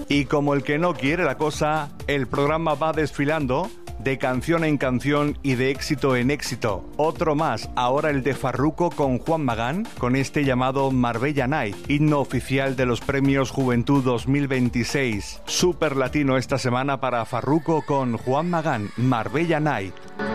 Y como el que no quiere la cosa, el programa va desfilando de canción en canción y de éxito en éxito. Otro más, ahora el de Farruko con Juan Magán, con este llamado Marbella Night, himno oficial de los Premios Juventud 2026. Súper latino esta semana para Farruko con Juan Magán, Marbella Night.